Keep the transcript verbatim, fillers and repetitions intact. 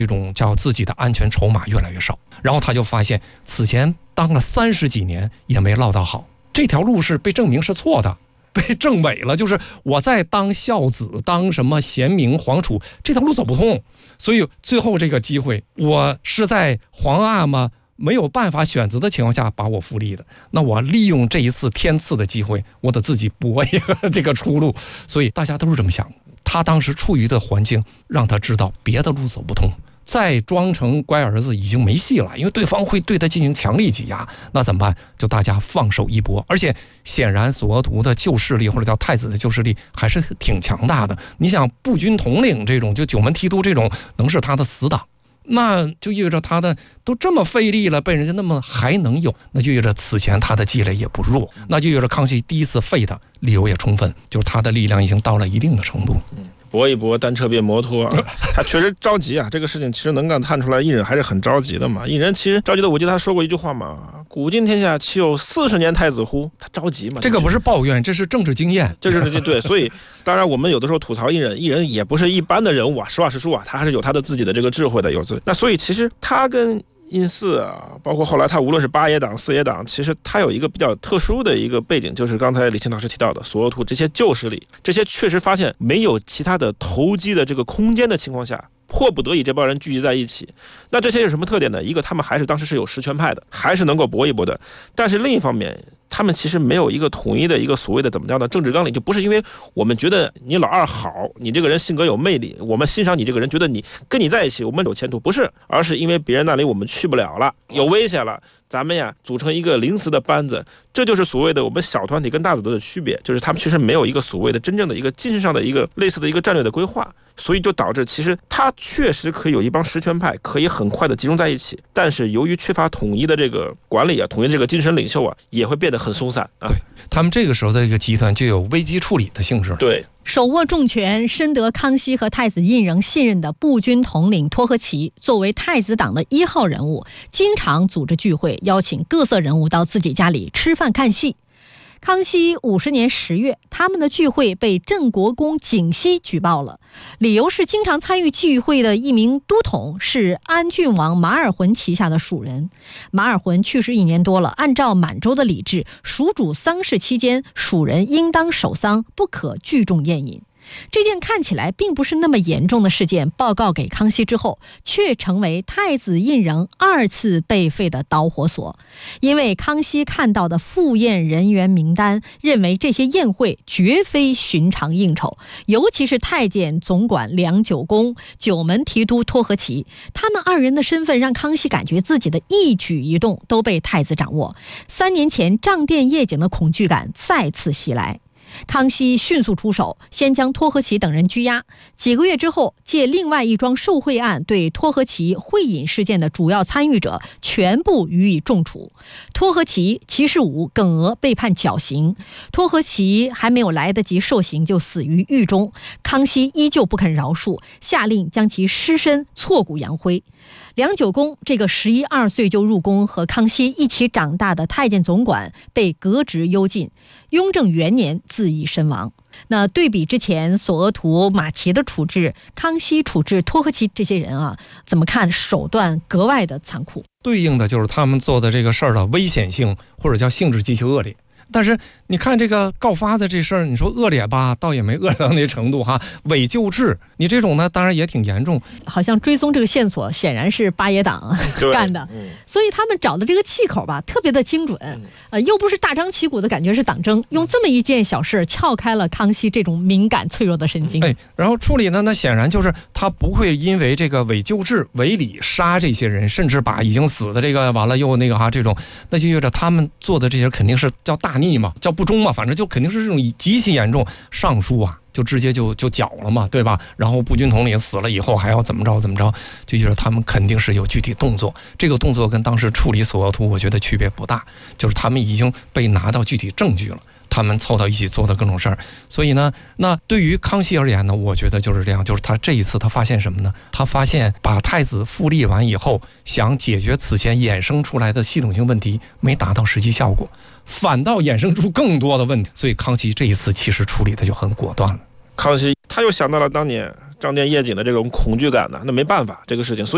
这种叫自己的安全筹码越来越少。然后他就发现此前当了三十几年也没落到好，这条路是被证明是错的，被证伪了，就是我在当孝子当什么贤明皇储这条路走不通，所以最后这个机会我是在皇阿玛没有办法选择的情况下把我复立的，那我利用这一次天赐的机会，我得自己搏一个这个出路。所以大家都是这么想，他当时处于的环境让他知道别的路走不通，再装成乖儿子已经没戏了，因为对方会对他进行强力挤压，那怎么办？就大家放手一搏。而且显然索额图的旧势力或者叫太子的旧势力还是挺强大的，你想步军统领这种就九门提督这种能是他的死党，那就意味着他的都这么费力了，被人家那么还能有，那就意味着此前他的积累也不弱，那就意味着康熙第一次废他理由也充分，就是他的力量已经到了一定的程度。 嗯，搏一搏，单车变摩托，他确实着急啊。这个事情其实能够看出来，胤禛还是很着急的嘛。胤禛其实着急的，我记得他说过一句话嘛：“古今天下，岂有四十年太子乎？”他着急嘛。 这个不是抱怨，这是政治经验， 这是对。所以，当然我们有的时候吐槽胤禛，胤禛也不是一般的人物啊。实话实说啊，他还是有他的自己的这个智慧的，有自。那所以其实他跟胤祀啊，包括后来他无论是八爷党、四爷党，其实他有一个比较特殊的一个背景，就是刚才李清老师提到的索额图这些旧势力，这些确实发现没有其他的投机的这个空间的情况下，迫不得已这帮人聚集在一起。那这些有什么特点呢？一个，他们还是当时是有实权派的，还是能够搏一搏的。但是另一方面，他们其实没有一个统一的一个所谓的怎么着的政治纲领，就不是因为我们觉得你老二好，你这个人性格有魅力，我们欣赏你这个人，觉得你跟你在一起我们有前途，不是，而是因为别人那里我们去不了了，有危险了，咱们呀组成一个临时的班子。这就是所谓的我们小团体跟大组织的区别，就是他们确实没有一个所谓的真正的一个精神上的一个类似的一个战略的规划，所以就导致其实他确实可以有一帮实权派可以很快的集中在一起，但是由于缺乏统一的这个管理啊，统一这个精神领袖啊，也会变得很松散啊。 对，他们这个时候的这个集团就有危机处理的性质。 对， 手握重权、深得康熙和太子胤禛信任的步军统领托呵齐，作为太子党的一号人物，经常组织聚会，邀请各色人物到自己家里吃饭看戏。康熙五十年十月，他们的聚会被镇国公景熙举报了，理由是经常参与聚会的一名都统是安郡王马尔浑旗下的属人。马尔浑去世一年多了，按照满洲的礼制，属主丧事期间，属人应当守丧，不可聚众宴饮。这件看起来并不是那么严重的事件报告给康熙之后，却成为太子胤禛二次被废的导火索。因为康熙看到的赴宴人员名单，认为这些宴会绝非寻常应酬，尤其是太监总管梁九公、九门提督托呵齐，他们二人的身份让康熙感觉自己的一举一动都被太子掌握。三年前账店夜景的恐惧感再次袭来。康熙迅速出手，先将托呵齐等人拘押。几个月之后，借另外一桩受贿案，对托呵齐贿饮事件的主要参与者全部予以重处。托呵齐、齐士武、耿娥被判绞刑，托呵齐还没有来得及受刑就死于狱中。康熙依旧不肯饶恕，下令将其尸身挫骨扬灰。梁九公这个十一二岁就入宫和康熙一起长大的太监总管被革职幽禁，雍正元年自缢身亡。那对比之前索额图、马齐的处置，康熙处置托呵齐这些人啊，怎么看手段格外的残酷？ 对应的就是他们做的这个事儿的危险性，或者叫性质极其恶劣。但是你看这个告发的这事儿，你说恶劣吧，倒也没恶劣到那程度哈。伪救治，你这种呢，当然也挺严重。 好像追踪这个线索，显然是八爷党干的，嗯、所以他们找的这个气口吧，特别的精准。嗯、呃，又不是大张旗鼓的感觉是党争，用这么一件小事撬开了康熙这种敏感脆弱的神经。 哎，然后处理呢，那显然就是他不会因为这个伪救治、伪礼杀这些人，甚至把已经死的这个完了又那个哈这种，那就意味着他们做的这些肯定是叫大逆嘛，叫不忠嘛，反正就肯定是这种极其严重。上书啊，就直接就就绞了嘛，对吧？然后步军统领死了以后还要怎么着怎么着，就觉得他们肯定是有具体动作。这个动作跟当时处理索额图，我觉得区别不大，就是他们已经被拿到具体证据了。他们凑到一起做的各种事儿，所以呢，那对于康熙而言呢，我觉得就是这样，就是他这一次他发现什么呢？他发现把太子复立完以后，想解决此前衍生出来的系统性问题，没达到实际效果，反倒衍生出更多的问题。所以康熙这一次其实处理的就很果断了。 康熙他又想到了当年账店夜景的这种恐惧感呢，那没办法这个事情，所以。